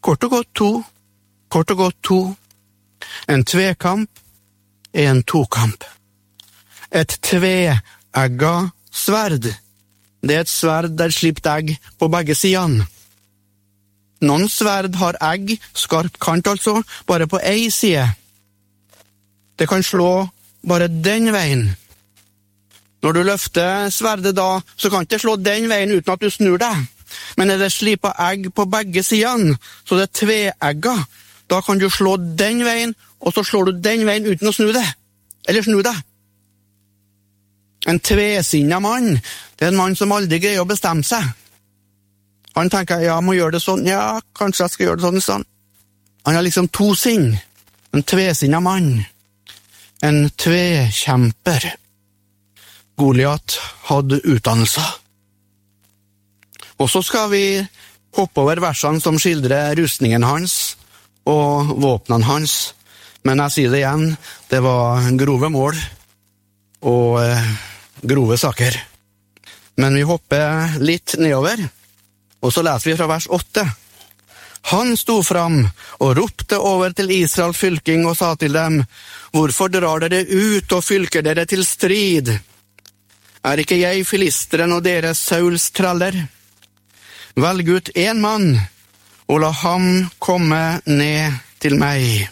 Kort og godt to. En tvekamp en tokamp. Et tveegga sverd. Det et sverd der slipt egg på begge sidene. Noen sverd har egg, skarp kant altså, bare på ei side. Det kan slå bare den veien. Når du løfter sverdet da, så kan det slå den veien uten at du snur deg. Men er det slipet egg på begge sidene, så det er tveegga, da kan du slå den veien, og så slår du den veien uten å snu det. Eller snu deg. En tvesinnet mann, det er en mann som aldri greier å bestemme seg. Han tenker, ja, jeg må gjøre det sånn, ja, kanskje jeg skal gjøre det sånn. Han har liksom to sinn. En tvesinnet mann. En tvekjemper. Goliat hadde utdannelse. Og så skal vi hoppe over versene som skildrer rustningen hans og våpnene hans. Men jeg sier det igjen, det var grove mål og grove saker. Men vi hopper litt nedover, og så leser vi fra vers 8. Han sto fram og ropte over til Israels fylking og sa til dem, «Hvorfor drar dere ut og fylker dere til strid? Er ikke jeg filisteren og dere Sauls traller? Velg ut en mann, og la ham komme ned til meg.»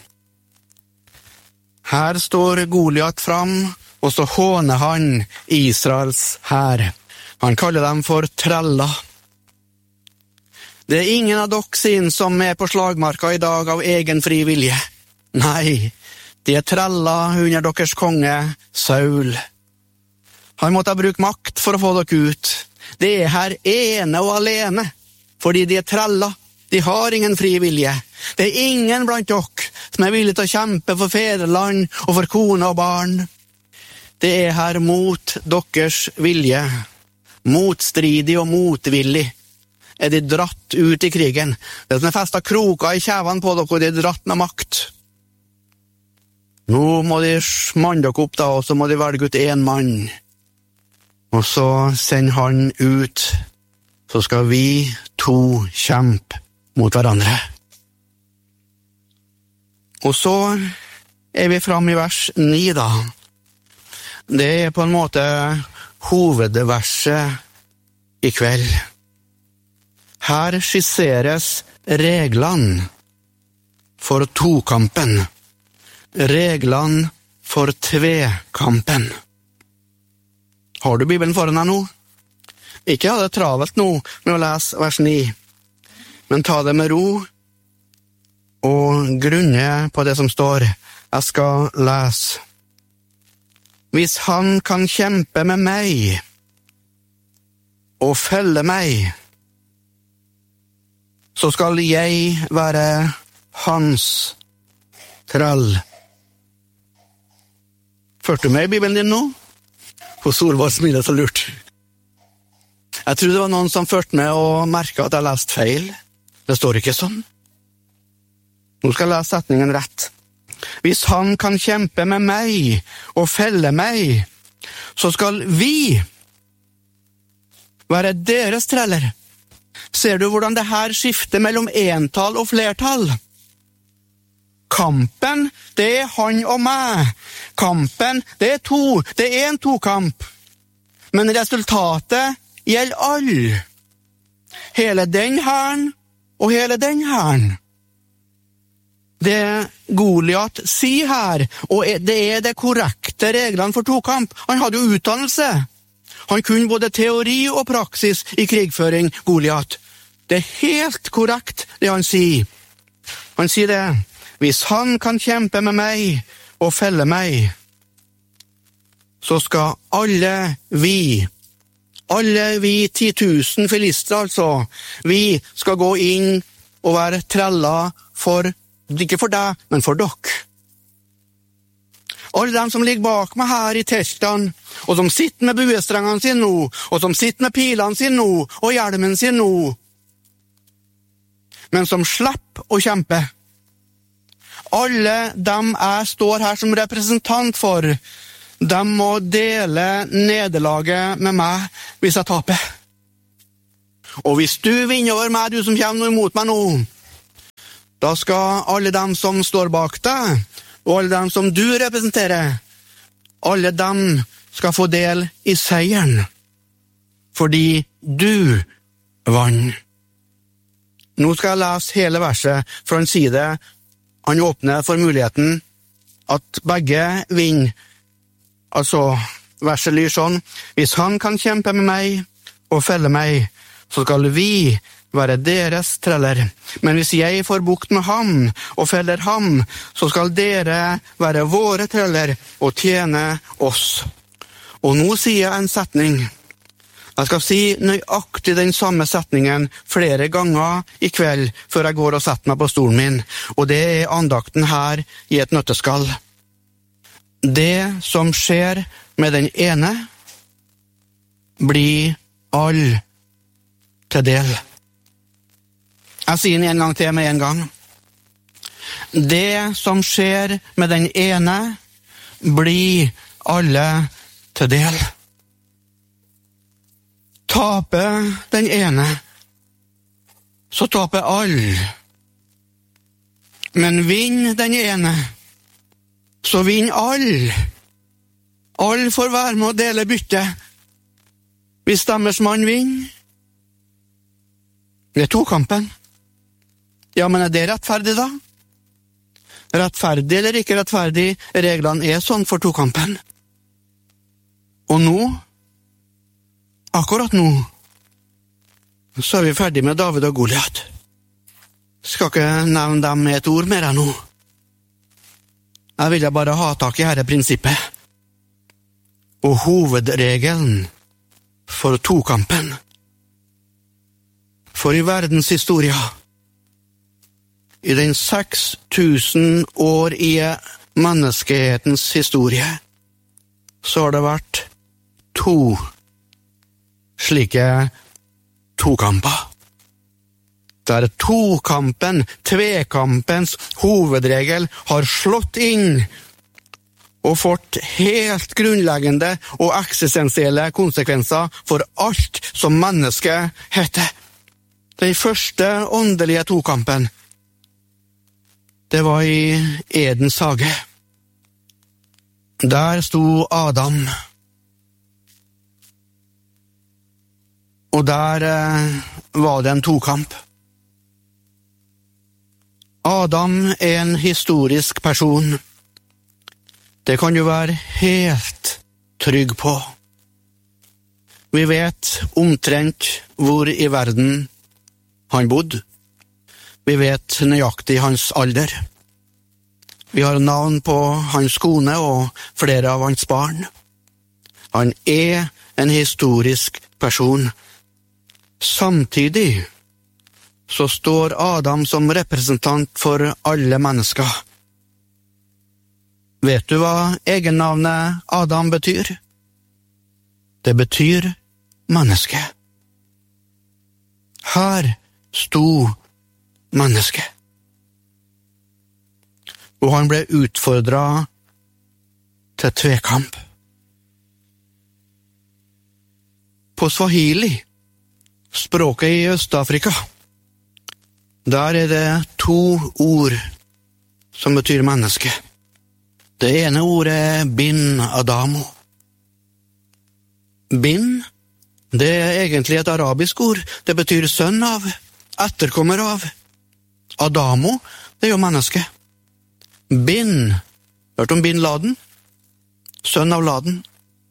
Her står Goliat fram, og så håner han Israels hær. Han kaller dem for treller. Det er ingen av dere sin som er på slagmarka i dag av egen fri vilje. Nei, de er treller under deres konge, Saul. Han måtte bruke makt for å få dere ut. Det er her ene og alene, fordi de er treller. De har ingen fri vilje. Det er ingen blant dere som er villig til å kjempe for fedreland og for kone og barn. Det er her mot deres vilje. Motstridig og motvillig er de dratt ut i krigen. Det er som er festet kroker i kjevene på dere, og de er dratt med makt. Nå må de manne dere opp da, og så må de velge ut en mann. Og så sender han ut, så skal vi to kjempe mot hverandre. Og så er vi frem i vers 9 da. Det er på en måte hovedverset i kveld. Her skisseres reglene for tokampen. Reglene for tvekampen. Har du Bibelen foran deg nå? Ikke ha det travelt nå med å lese vers 9, men ta det med ro og grunne på det som står. Jeg skal lese. Hvis han kan kjempe med meg og felle meg, så skal jeg være hans trell. Førte du med i Bibelen din nå? Hos Solvår smilet så lurt. Jeg tror det var noen som førte med og merket at jeg leste feil. Det står ikke sånn. Nå skal jeg lese setningen rett. Hvis han kan kjempe med meg og felle meg, så skal vi være deres treller. Ser du hvordan det her skifter mellom entall og flertall? Kampen, det er han og meg. Kampen, det er to. Det er en tokamp. Men resultatet gjelder alle. Hele den hæren og hele den hæren. Det Goliat sier her, og det er det korrekte reglene for tokamp. Han hadde jo utdannelse. Han kunne både teori og praksis i krigføring, Goliat. Det er helt korrekt det han sier. Han sier det, hvis han kan kjempe med meg og felle meg, så skal alle vi 10 000 filister altså, vi skal gå inn og være treller for, ikke for deg, men for dere. Alle dem som ligger bak meg her i teltene, og som sitter med buestrengene sine nå, og som sitter med pilene sine nå, og hjelmen sin nå, men som slipper å kjempe. Alle dem jeg står her som representant for, de må dele nederlaget med meg hvis jeg taper. Og hvis du vinner over meg, du som kommer imot meg nå, Da skal alle dem som står bak deg, og alle dem som du representerer, alle dem skal få del i seieren, fordi du vann. Nå skal jeg lese hele verset fra en side. Han åpner for muligheten at begge vinner. Altså, verset lyder sånn: Hvis han kan kjempe med meg og felle meg, så skal vi være deres treller. Men hvis jeg får bukt med ham og feller ham, så skal dere være våre treller og tjene oss. Og nå sier jeg en setning. Jeg skal si nøyaktig den samme setningen flere ganger i kveld før jeg går og setter meg på stolen min, og det er andakten her i et nøtteskall. Det som skjer med den ene, blir all til del. Jeg sier den en gang til med en gang. Det som skjer med den ene, blir alle til del. Taper den ene, så taper alle. Men vinner den ene, så vinner alle. Alle får være med å dele bytte. Hvis deres mann vinner, det er tokampen. Ja, men er det rettferdig da? Rettferdig eller ikke rettferdig, reglene er sånn for tokampen. Og nå, akkurat nå, så er vi ferdig med David og Goliat. Skal ikke nevne dem med et ord mer nå. Jeg vil bare ha tak i dette prinsippet. Og hovedregelen for tokampen. For i verdens historie, i den 6000 år i menneskehetens historie, så har det vært 2 slike tokamper. Der tokampen, tvekampens hovedregel har slått inn og fått helt grunnleggende og eksistensielle konsekvenser for alt som mennesket heter. Den første åndelige tokampen, det var i Edens hage. Der sto Adam. Og der var det en tokamp. Adam er en historisk person. Det kan du være helt trygg på. Vi vet omtrent hvor i verden han bodde. Vi vet nøyaktig hans alder. Vi har navn på hans kone og flere av hans barn. Han er en historisk person. Samtidig så står Adam som representant for alle mennesker. Vet du hva egennavnet Adam betyr? Det betyr menneske. Her sto menneske. Og han ble utfordret til tvekamp. På Swahili, språket i Øst-Afrika, der er det 2 ord som betyr menneske. Det ene ordet er bin adamo. Bin, det er egentlig et arabisk ord. Det betyr sønn av, etterkommer av. Adamo, det er jo menneske. Bin, hørt om bin Laden? Sønn av Laden.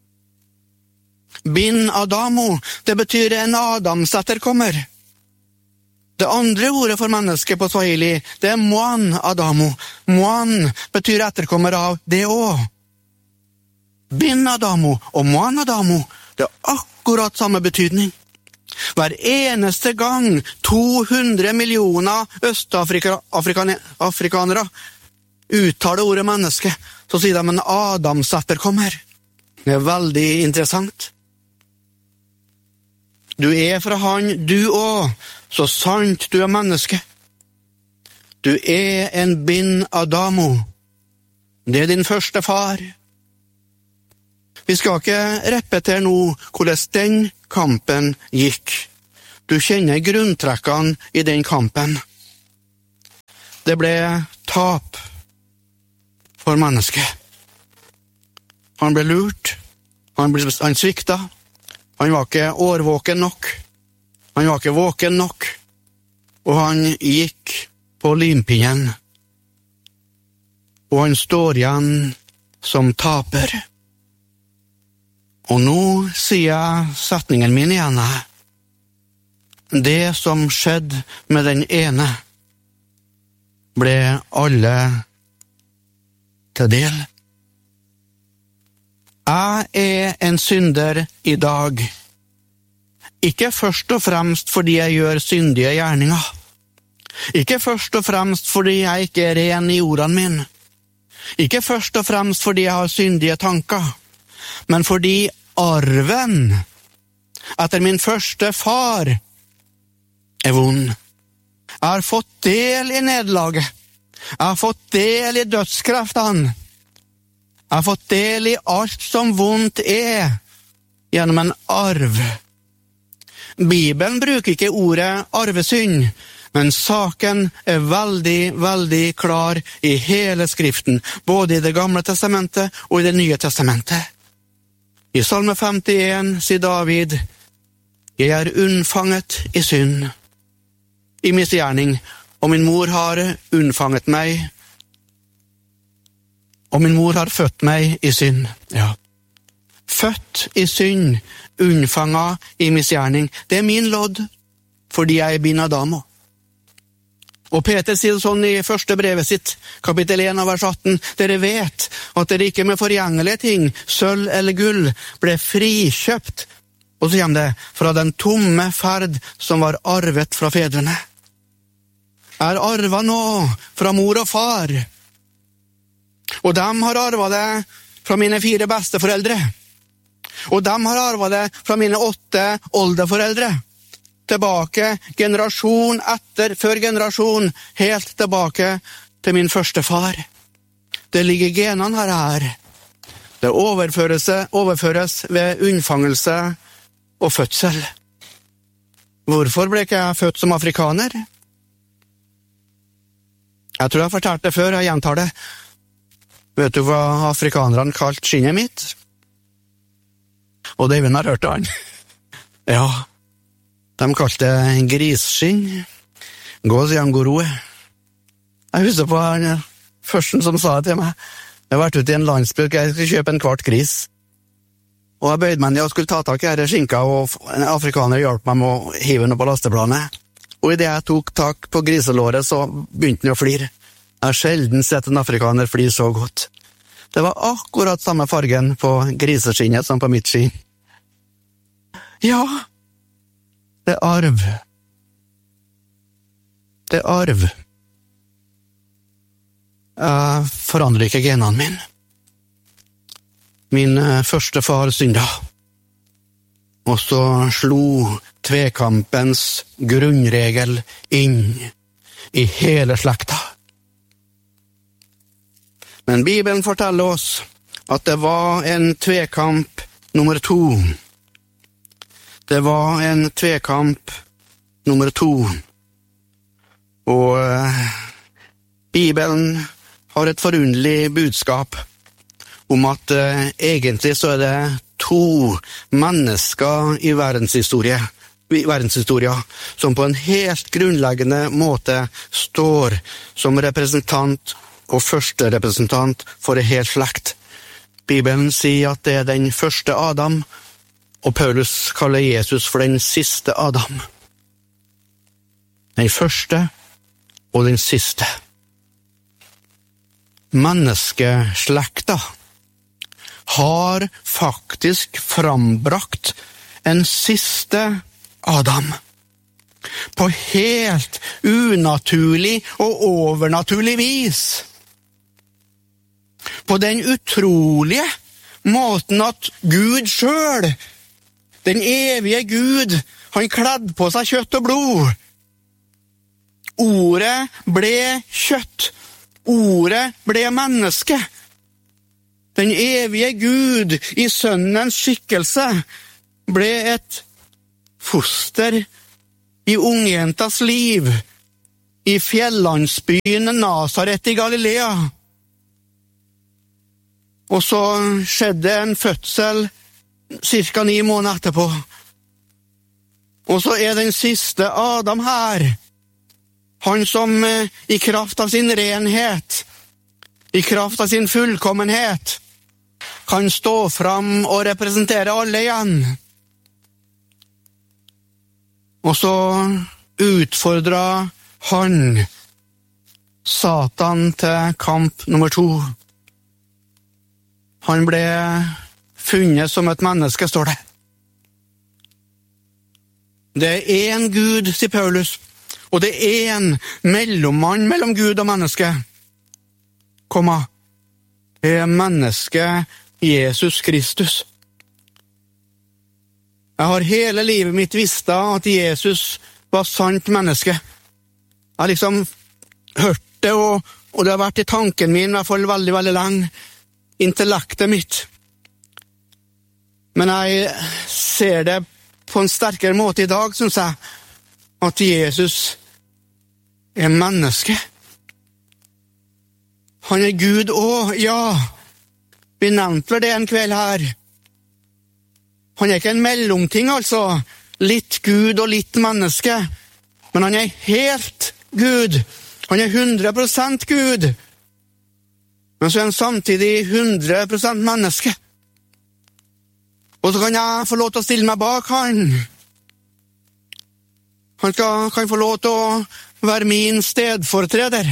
Bin adamo, det betyr en Adams etterkommer. Det andre ordet for menneske på Swahili, det er Moan adamo. Moan betyr etterkommer av det også. Bin adamo og Moan adamo, det er akkurat samme betydning. Hver eneste gang 200 millioner østafrikanere uttaler ordet menneske, så sier de en Adams etterkommer. Det er veldig interessant. Du er fra han, du også, så sant du er menneske. Du er en bin adamo. Det er din første far. Vi skal ikke repetere nå hvordan den kampen gikk. Du kjenner grunntrekkene i den kampen. Det ble tap for mennesket. Han ble lurt, han svikta, han var ikke årvåken nok, han var ikke våken nok, og han gikk på limpinnen, og han står igjen som taper. Og nå sier jeg setningen min igjen her. Det som skjedde med den ene, ble alle til del. Jeg er en synder i dag, ikke først og fremst fordi jeg gjør syndige gjerninger, ikke først og fremst fordi jeg ikke er ren i ordene mine, ikke først og fremst fordi jeg har syndige tanker, men fordi arven etter min første far er vond. Jeg har fått del i nederlaget, jeg har fått del i dødskreftene, jeg har fått del i alt som vondt er, gjennom en arv. Bibelen bruker ikke ordet arvesynd, men saken er veldig, veldig klar i hele skriften, både i det gamle testamentet og i det nye testamentet. I Salme 51 sier David, «Jeg er unnfanget i synd, i misgjerning, og min mor har unnfanget meg, og min mor har født meg i synd.» Ja. Født i synd, unnfanget i misgjerning. Det er min lodd, fordi jeg er bin Adamo. Og Peter sier sånn i første brevet sitt, kapittel 1 vers 18, «Dere vet at dere ikke med forgjengelige ting, sølv eller gull, ble frikjøpt.» Og så kommer det, «fra den tomme ferd som var arvet fra fedrene.» Er arvet nå fra mor og far, og dem har arvet det fra mine 4 besteforeldre, og dem har arvet det fra mine 8 oldeforeldre, tilbake generasjon etter før generasjon, helt tilbake til min første far. Det ligger genene her. Det overføres ved unnfangelse og fødsel. Hvorfor ble ikke jeg født som afrikaner? Jeg tror jeg har fortalt det før, jeg gjentar det. Vet du hva afrikanerne kalte skinnet mitt? Og David har hørt han. Ja, de kalte det grisskinn. Gås jangoroe. Jeg husker på han førsten som sa det til meg. Jeg har vært ute i en landsby, jeg skulle kjøpe en kvart gris. Og jeg bøyde meg ned og skulle ta tak i denne skinka, og en afrikaner hjalp meg med å hive den på lasteplanet. Og i det jeg tok tak på griselåret, så begynte han å flire. Jeg har sjelden sett en afrikaner flire så godt. Det var akkurat samme fargen på griseskinnet som på mitt skinn. Ja, det er arv. Det er arv. Jeg forandrer ikke genene mine. Min første far synda, og så slo tvekampens grunnregel inn i hele slekta. Men Bibelen forteller oss at det var en tvekamp nummer 2. Det var en tvekamp nummer 2. Og Bibelen har et forunderlig budskap om at egentlig så er det 2 mennesker i verdenshistoria som på en helt grunnleggende måte står som representant og første representant for en hel slekt. Bibelen sier at det er den første Adam, og Paulus kaller Jesus for den siste Adam. Den første og den siste. Menneskeslekta har faktisk frambrakt en siste Adam på helt unaturlig og overnaturlig vis. På den utrolige måten at Gud selv, den evige Gud, han kledde på seg kjøtt og blod. Ordet ble kjøtt. Ordet ble menneske. Den evige Gud i sønnens skikkelse ble et foster i ungjentas liv, i fjellandsbyen Nazaret i Galilea. Og så skjedde en fødsel cirka 9 måneder etterpå. Og så den siste Adam her, han som i kraft av sin renhet, i kraft av sin fullkommenhet, kan stå fram og representere alle igjen. Og så utfordret han Satan til kamp nummer 2. Han ble funnet som et menneske, står det. Det en Gud, sier Paulus, og det en mellommann mellom Gud og menneske. Det mennesket Jesus Kristus. Jeg har hele livet mitt visst at Jesus var sant menneske. Jeg har liksom hørt det, og det har vært i tanken min i hvert fall veldig, veldig lenge. Intellektet mitt. Men jeg ser det på en sterkere måte i dag, synes jeg, at Jesus menneske. Han Gud også, ja. Vi nevnte vel det en kveld her. Han ikke en mellomting, altså. Litt Gud og litt menneske. Men han helt Gud. Han 100% Gud. Men så han samtidig 100% menneske. Og så kan jeg få lov til å stille meg bak han. Han kan få lov til å være min stedfortreder.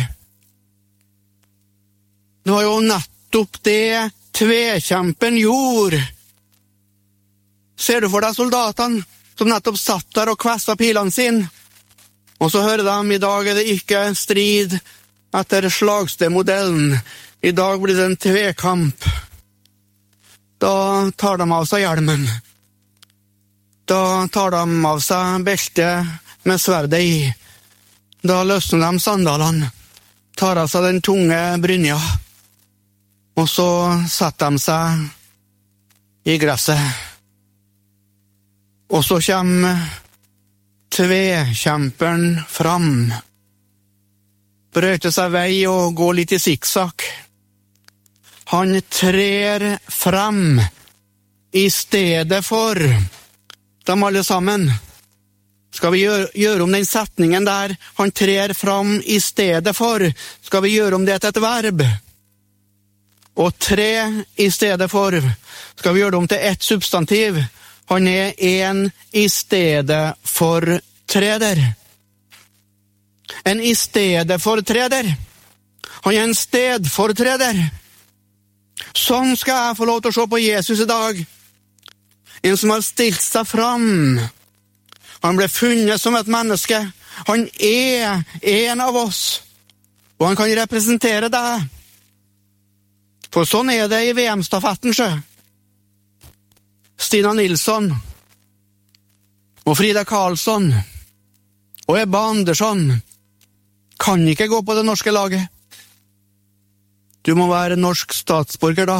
Det var jo nettopp det tvekjempen gjorde. Ser du for deg soldatene som nettopp satt der og kvestet pilene sin? Og så hører de, i dag det ikke strid etter slagstedmodellen. I dag blir det en tvekamp. Da tar de av seg hjelmen. Da tar de av seg beltet med sverdet i. Da løsner de sandalene, tar av seg den tunge brynja, og så setter de seg i gresset. Og så kommer tvekjemperen fram. Brøyter seg vei og går litt i sikksakk. Han trer frem i stedet for dem alle sammen. Skal vi gjøre om den setningen der, han trer frem i stedet for, skal vi gjøre om det til et verb? Og tre i stedet for, skal vi gjøre det om til ett substantiv? Han en i stedet for treder. En i stedet for treder. Han en stedfortreder. Sånn skal jeg få lov til å se på Jesus i dag. En som har stilt seg fram. Han ble funnet som et menneske. Han en av oss. Og han kan representere deg. For sånn det i VM-stafetten, sjø. Stina Nilsson og Frida Karlsson og Ebba Andersson kan ikke gå på det norske laget. Du må være norsk statsborger da.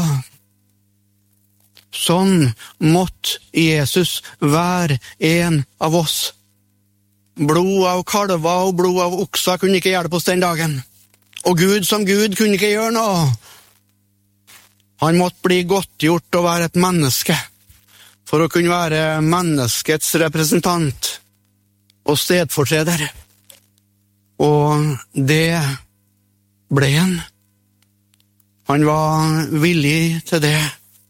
Sånn måtte Jesus være en av oss. Blod av kalver og blod av okser kunne ikke hjelpe oss den dagen. Og Gud som Gud kunne ikke gjøre noe. Han måtte bli godtgjort å være et menneske, for å kunne være menneskets representant og stedfortreder. Og det ble han. Han var villig til det.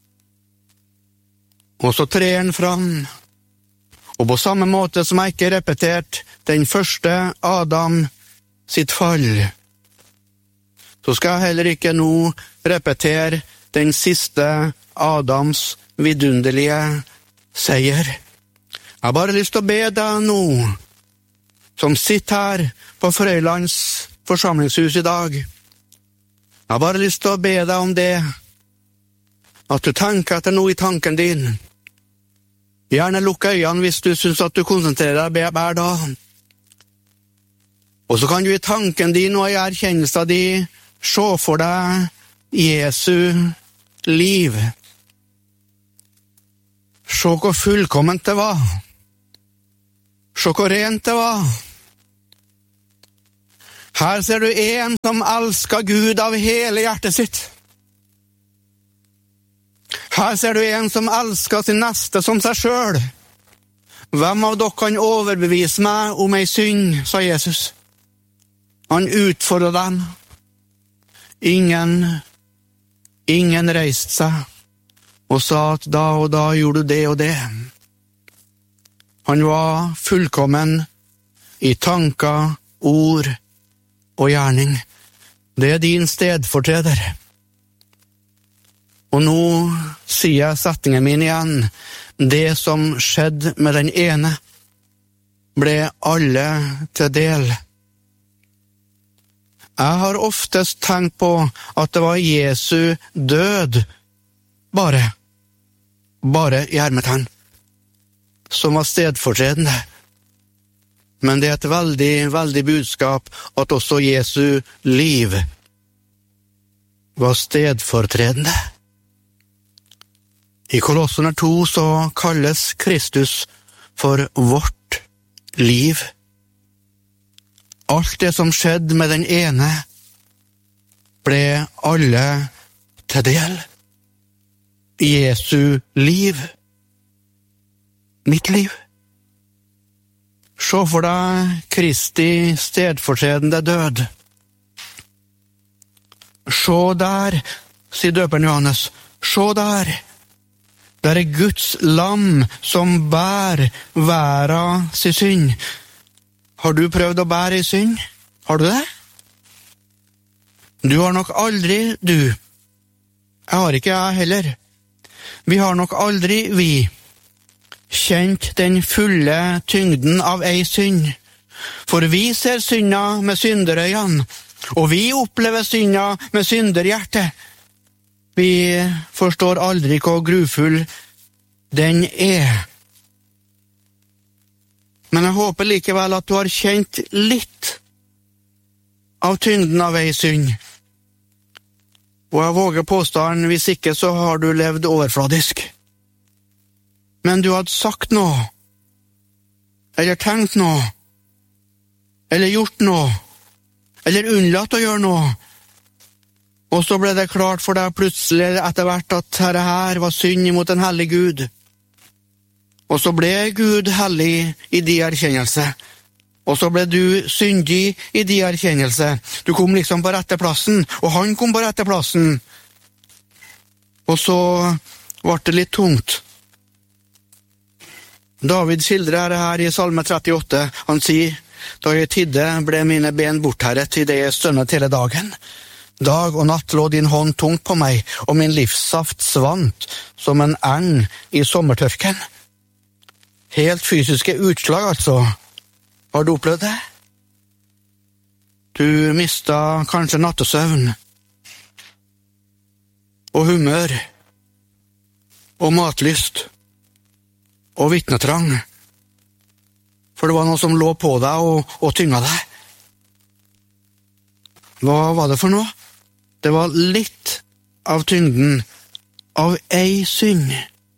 Og så trer han fram, og på samme måte som jeg ikke repeterte den første Adam sitt fall, så skal jeg heller ikke nå repetere den siste Adams vidunderlige seier. Jeg har bare lyst til å be deg nå, som sitter her på Frøylands forsamlingshus i dag. Jeg har bare lyst til å be deg om det, at du tenker etter noe i tanken din. Gjerne lukk øynene hvis du synes at du konsentrerer deg hver dag. Og så kan du i tanken din og i erkjennelsen din se for deg Jesu liv. Se hvor fullkomment det var. Se hvor rent det var. Her ser du en som elsker Gud av hele hjertet sitt. Her ser du en som elsker sin neste som seg selv. Hvem av dere kan overbevise meg om ei synd, sa Jesus. Han utfordret dem. Ingen reiste seg og sa at da og da gjorde du det og det. Han var fullkommen i tanker, ord og gjerning. Det er din stedfortreder. Og nå sier jeg setningen min igjen. Det som skjedde med den ene, ble alle til del. Jeg har oftest tenkt på at det var Jesu død, bare i hermetegn, som var stedfortredende. Men det er et veldig, veldig budskap at også Jesu liv var stedfortredende. I Kolosserne 2 så kalles Kristus for vårt liv. Alt det som skjedde med den ene, ble alle til del. Jesu liv. Mitt liv. Se for deg Kristi stedfortredende død. Se der, sier døperen Johannes. Se der. Det er Guds lam som bærer verden sin synd. Har du prøvd å bære i synd? Har du det? Du har nok aldri, du. Jeg har ikke jeg heller. Vi har nok aldri, vi, kjent den fulle tyngden av ei synd. For vi ser synda med synderøyene, og vi opplever synda med synderhjertet. Vi forstår aldri hvor grufull den er. Men jeg håper likevel at du har kjent litt av tyngden av ei synd. Og jeg våger påstanden, hvis ikke så har du levd overfladisk. Men du hadde sagt noe, eller tenkt noe, eller gjort noe, eller unnlatt å gjøre noe. Og så ble det klart for deg plutselig etter hvert at dette her var synd imot en hellig Gud. Og så ble Gud hellig i din erkjennelse. Og så ble du syndig i din erkjennelse. Du kom liksom på rette plassen, og han kom på rette plassen. Og så ble det litt tungt. David skildrer her i Salme 38. Han sier, da jeg tidde ble mine ben bortherret til det jeg stønnet hele dagen. Dag og natt lå din hånd tungt på meg, og min livssaft svant som en eng i sommertørken. Helt fysiske utslag, altså. Har du opplevd det? Du mistet kanskje nattesøvn, og humør, og matlyst, og vitnetrang. For det var noe som lå på deg og tynga deg. Hva var det for noe? Det var litt av tyngden av ei synd.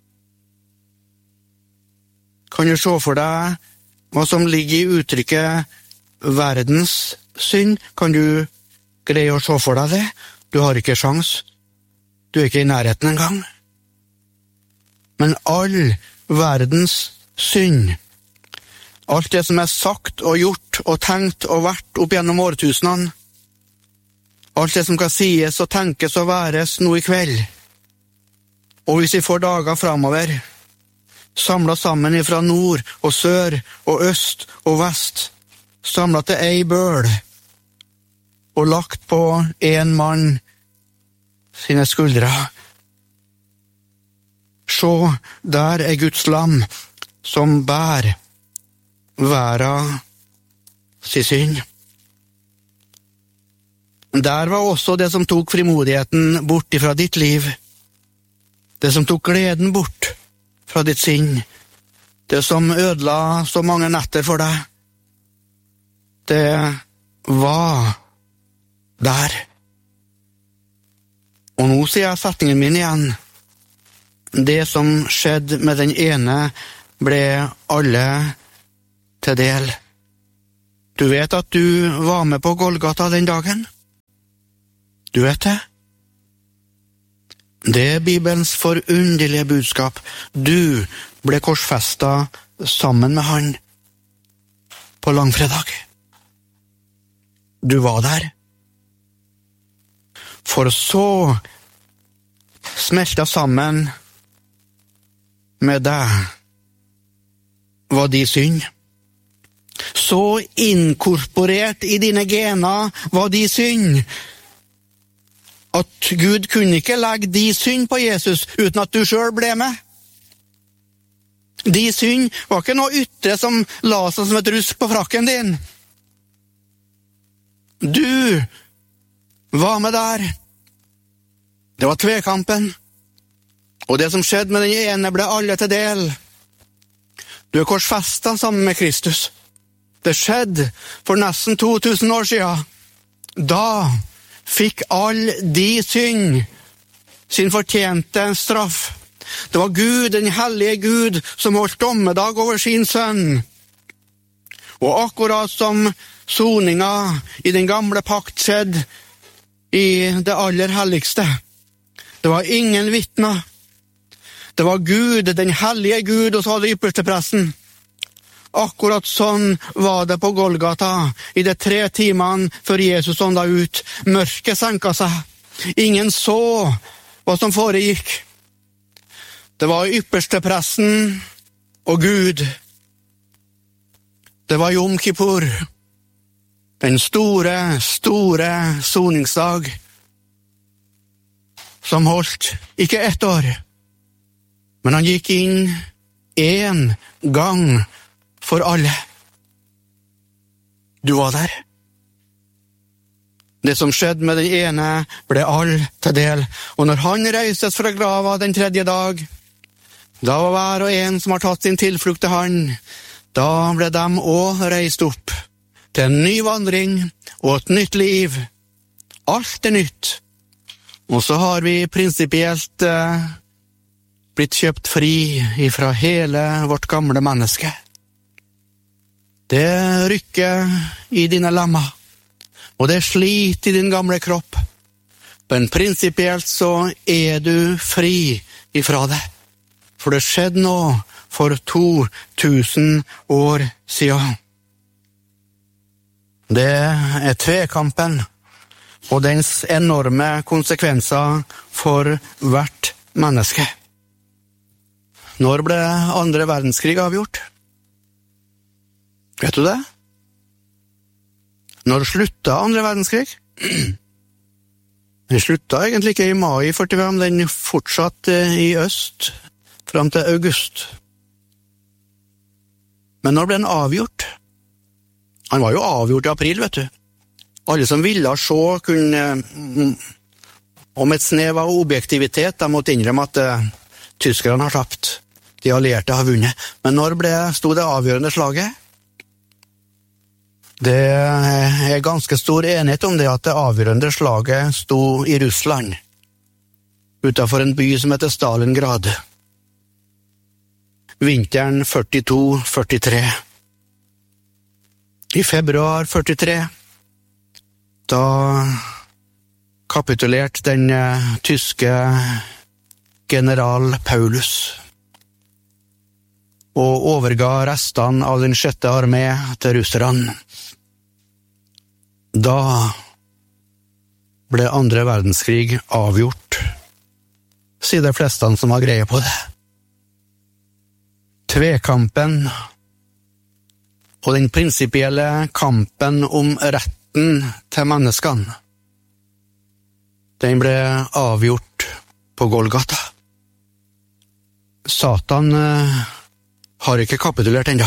Kan du se for deg hva som ligger i uttrykket verdens synd? Kan du greie å se for deg det? Du har ikke sjans. Du er ikke i nærheten engang. Men all verdens synd, alt det som er sagt og gjort og tenkt og vært opp gjennom årtusenene, alt det som kan sies og tenkes og væres nå i kveld. Og hvis vi får dager fremover, samlet sammen fra nord og sør og øst og vest, samlet til ei bøl, og lagt på en mann sine skuldre. Se, der er Guds lam, som bærer verden sin synd. Der var også det som tok frimodigheten bort fra ditt liv. Det som tok gleden bort fra ditt sinn. Det som ødela så mange netter for deg. Det var der. Og nå sier jeg setningen min igjen. Det som skjedde med den ene, ble alle til del. Du vet at du var med på Golgata den dagen? Du vet det? Det er Bibelens forunderlige budskap. Du ble korsfestet sammen med han på langfredag. Du var der. For så smelta sammen med deg var de synd. Så inkorporert i dine gener var de synd, at Gud kunne ikke legge de synd på Jesus uten at du selv ble med. De synd var ikke noe ytre som la seg som et rusk på frakken din. Du var med der. Det var tvekampen. Og det som skjedde med den ene ble alle til del. Du er korsfestet sammen med Kristus. Det skjedde for nesten 2000 år siden. Da fikk all de synd sin fortjente straff. Det var Gud, den hellige Gud, som holdt dommedag over sin sønn. Og akkurat som soninga i den gamle pakt skjedde i det aller helligste. Det var ingen vitner. Det var Gud, den hellige Gud, og så var det ypperste presten. Akkurat sånn var det på Golgata i de 3 timene før Jesus ånda ut. Mørket senka seg. Ingen så hva som foregikk. Det var ypperste presten og Gud. Det var Jom Kippur. Den store, store soningsdag som holdt ikke 1 år, men han gikk inn 1 gang for alle. Du var der. Det som skjedde med den ene ble all til del, og når han reises fra grava den 3. dag, da var hver og en som har tatt sin tilflukt til han, da ble de også reist opp til en ny vandring og et nytt liv. Alt er nytt. Og så har vi prinsipielt blitt kjøpt fri fra hele vårt gamle menneske. Det rykker i dine lemmer, og det sliter i din gamle kropp. Men prinsipielt så er du fri ifra det. For det skjedde nå for 2000 år siden. Det er tvekampen og dens enorme konsekvenser for hvert menneske. Når ble 2. verdenskrig avgjort? Vet du det? Når slutta 2. verdenskrig? Den slutta egentlig ikke i mai 45, den fortsatte i øst fram til august. Men når ble den avgjort? Han var jo avgjort i april, vet du. Alle som ville se kunne, om et snev av objektivitet, de måtte innrømme at tyskerne har tapt. De allierte har vunnet. Men når sto det avgjørende slaget? Det er ganske stor enighet om det at det avgjørende slaget sto i Russland, utenfor en by som heter Stalingrad. Vinteren 42-43. I februar 43, da kapitulerte den tyske general Paulus og overga restene av den 6. armé til russerne. Da ble 2. verdenskrig avgjort, sier de fleste som har greie på det. Tvekampen og den prinsipielle kampen om retten til menneskene, den ble avgjort på Golgata. Satan har ikke kapitulert ennå.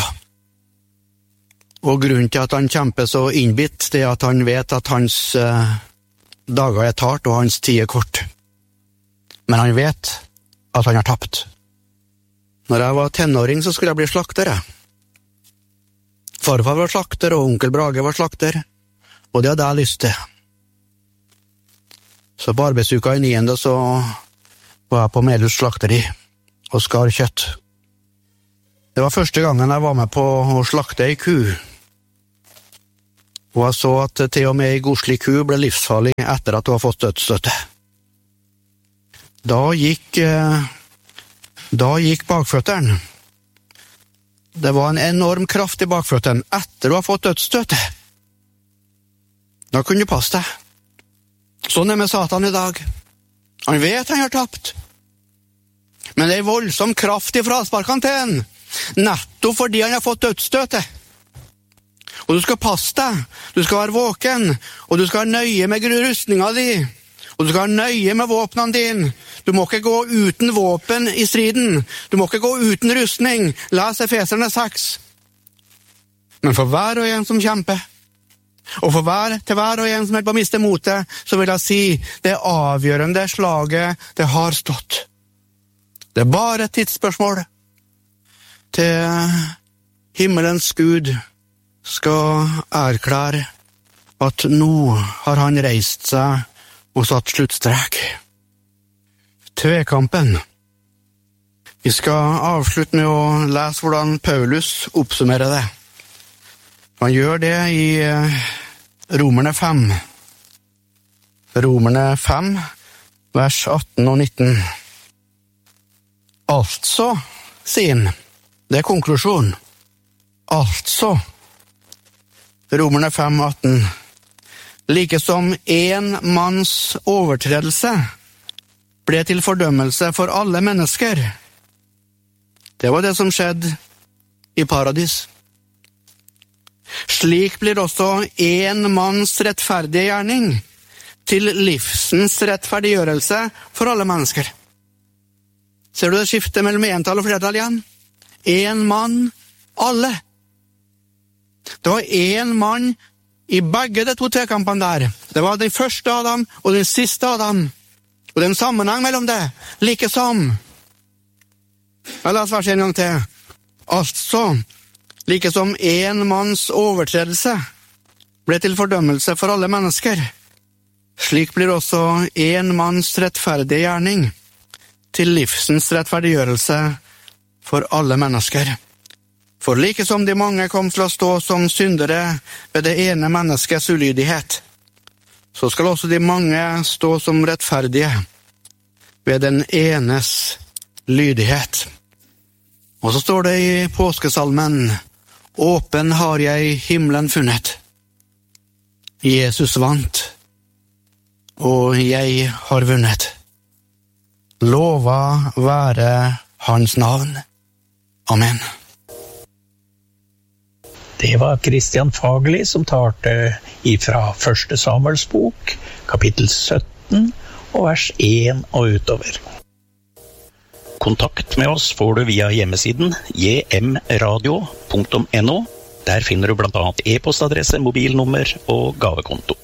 Og grunnen til at han kjemper så innbitt, det er at han vet at hans dager er tart og hans tid er kort. Men han vet at han har tapt. Når jeg var tenåring så skulle jeg bli slakter. Farfar var slakter og onkel Brage var slakter, og det hadde jeg lyst til. Så på arbeidsuka i 9. så var jeg på Melhus slakteri og skar kjøtt. Det var første gangen jeg var med på å slakte ei ku. og jeg så at til og med en godslig ku ble livsfarlig etter at hun har fått dødsstøtte. Da gikk bakføtteren. Det var en enorm kraft i bakføtteren etter hun har fått dødsstøtte. Da kunne du passe deg. Sånn med Satan i dag. Han vet han har tapt. Men det voldsom kraft i frasparkene til han, nettopp fordi han har fått dødsstøtet. Og du skal passe deg, du skal være våken, og du skal være nøye med rustninga di, og du skal være nøye med våpnene dine. Du må ikke gå uten våpen i striden, du må ikke gå uten rustning. Les Efeserne 6. Men for hver og en som kjemper, og til hver og en som er på å miste motet, så vil jeg si, det avgjørende slaget, det har stått. Det er bare et tidsspørsmål til himmelens Gud skal erklære at nå har han reist seg og satt sluttstrek. Tvekampen. Vi skal avslutte med å lese hvordan Paulus oppsummerer det. Han gjør det i Romerne 5. Romerne 5, vers 18 og 19. Altså, sier han, det er konklusjon. Altså, Romerne 5, 18. Like som en manns overtredelse ble til fordømmelse for alle mennesker. Det var det som skjedde i paradis. Slik blir også en manns rettferdige gjerning til livsens rettferdiggjørelse for alle mennesker. Ser du det skiftet mellom entall og flertall igjen? En mann, alle. Det var en mann i begge de to tvekampene der. Det var den første Adam og den siste Adam. Og det er en sammenheng mellom det, like som. La oss verse en gang til. Altså, like som en manns overtredelse ble til fordømmelse for alle mennesker, slik blir også en manns rettferdige gjerning til livsens rettferdiggjørelse for alle mennesker. For like som de mange kom til å stå som syndere ved det ene menneskets ulydighet, så skal også de mange stå som rettferdige ved den enes lydighet. Og så står det i påskesalmen, åpen har jeg himmelen funnet. Jesus vant, og jeg har vunnet. Lova være hans navn. Amen. Det var Christian Fagerli som talte ifra 1. Samuels bok, kapittel 17 og vers 1 og utover. Kontakt med oss får du via hjemmesiden jmradio.no. Der finner du blant annet e-postadresse, mobilnummer og gavekonto.